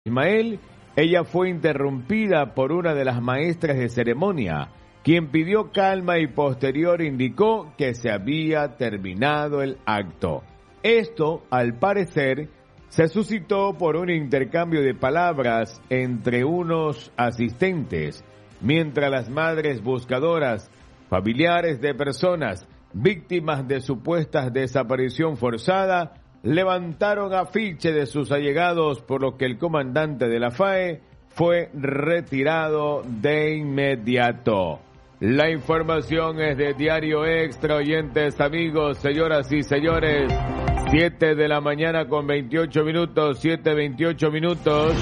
Ismael, ella fue interrumpida por una de las maestras de ceremonia, quien pidió calma y posterior indicó que se había terminado el acto. Esto, al parecer, se suscitó por un intercambio de palabras entre unos asistentes, mientras las madres buscadoras, familiares de personas víctimas de supuestas desaparición forzada, levantaron afiche de sus allegados, por lo que el comandante de la FAE fue retirado de inmediato. La información es de Diario Extra, oyentes, amigos, señoras y señores. 7 de la mañana con 28 minutos, 7:28 minutos.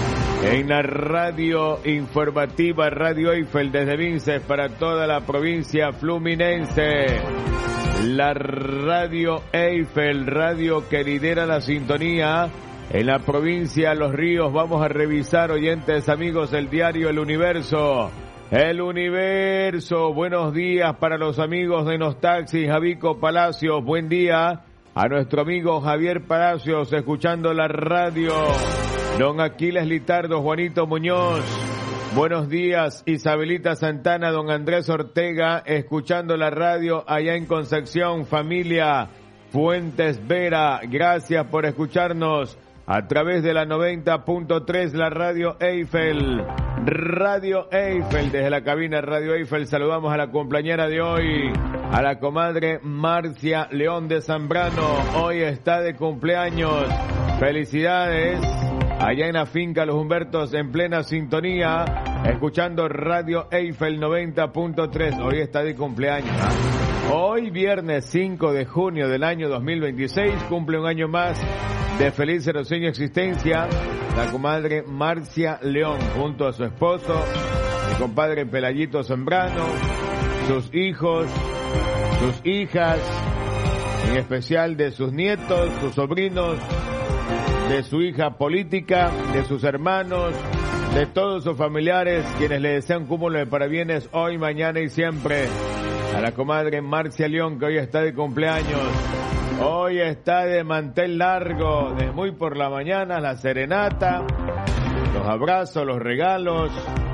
En la radio informativa Radio Eiffel desde Vinces para toda la provincia fluminense. La Radio Eiffel, radio que lidera la sintonía en la provincia Los Ríos. Vamos a revisar, oyentes, amigos, el diario El Universo. El Universo, buenos días para los amigos de Nostaxi, Javico Palacios, buen día. A nuestro amigo Javier Palacios, escuchando la radio. Don Aquiles Litardo, Juanito Muñoz. Buenos días, Isabelita Santana, don Andrés Ortega, escuchando la radio allá en Concepción, familia Fuentes Vera, gracias por escucharnos a través de la 90.3, la Radio Eiffel. Radio Eiffel, desde la cabina Radio Eiffel, saludamos a la cumpleañera de hoy, a la comadre Marcia León de Zambrano, hoy está de cumpleaños, felicidades. Allá en la finca Los Humbertos, en plena sintonía, escuchando Radio Eiffel 90.3. Hoy está de cumpleaños. Hoy, viernes 5 de junio del año 2026, cumple un año más de feliz recién existencia la comadre Marcia León, junto a su esposo, el compadre Pelayito Zambrano, sus hijos, sus hijas, en especial de sus nietos, sus sobrinos, de su hija política, de sus hermanos, de todos sus familiares, quienes le desean un cúmulo de parabienes hoy, mañana y siempre. A la comadre Marcia León, que hoy está de cumpleaños. Hoy está de mantel largo, de muy por la mañana, la serenata, los abrazos, los regalos,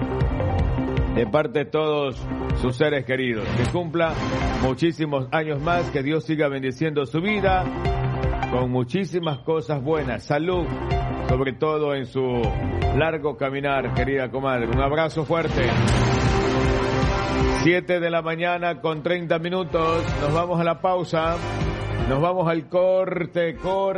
de parte de todos sus seres queridos. Que cumpla muchísimos años más, que Dios siga bendiciendo su vida, con muchísimas cosas buenas, salud, sobre todo en su largo caminar, querida comadre. Un abrazo fuerte. 7 de la mañana con 30 minutos, nos vamos a la pausa, nos vamos al corte.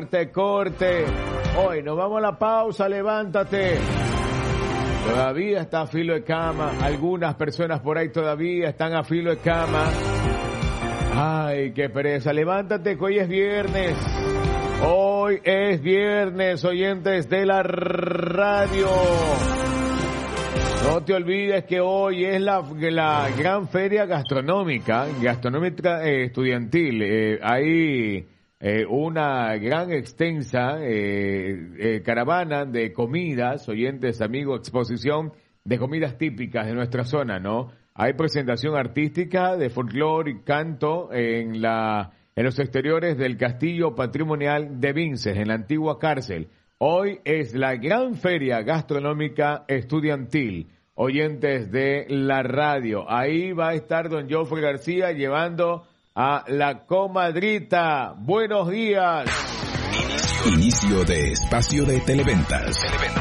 Hoy nos vamos a la pausa, levántate. Todavía está a filo de cama, algunas personas por ahí todavía están a filo de cama. Ay, qué pereza, levántate que hoy es viernes. Hoy es viernes, oyentes de la radio. No te olvides que hoy es la gran feria gastronómica estudiantil. Hay una gran extensa caravana de comidas, oyentes, amigos, exposición de comidas típicas de nuestra zona, ¿no? Hay presentación artística de folclore y canto en los exteriores del Castillo Patrimonial de Vinces, en la antigua cárcel. Hoy es la gran feria gastronómica estudiantil, oyentes de la radio. Ahí va a estar don Joffrey García llevando a la comadrita. Buenos días. Inicio de espacio de televentas.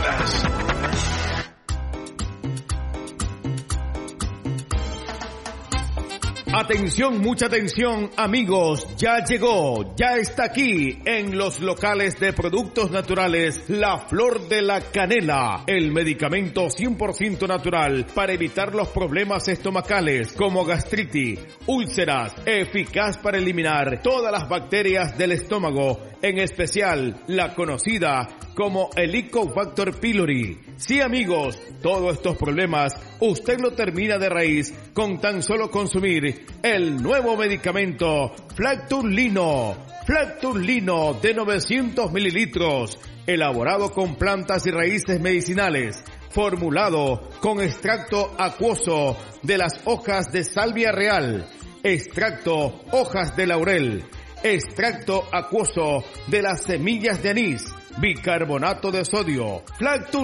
Atención, mucha atención, amigos, ya llegó, ya está aquí en los locales de productos naturales La Flor de la Canela, el medicamento 100% natural para evitar los problemas estomacales como gastritis, úlceras, eficaz para eliminar todas las bacterias del estómago, en especial la conocida como Helicobacter pylori. Sí, amigos, todos estos problemas usted lo termina de raíz con tan solo consumir el nuevo medicamento Flacturlino de 900 mililitros, elaborado con plantas y raíces medicinales, formulado con extracto acuoso de las hojas de salvia real, extracto hojas de laurel, extracto acuoso de las semillas de anís, bicarbonato de sodio, Lactul